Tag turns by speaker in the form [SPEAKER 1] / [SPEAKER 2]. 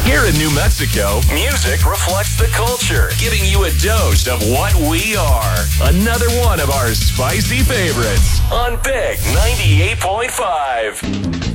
[SPEAKER 1] Here in New Mexico, music reflects the culture, giving you a dose of what we are. Another one of our spicy favorites on Big 98.5.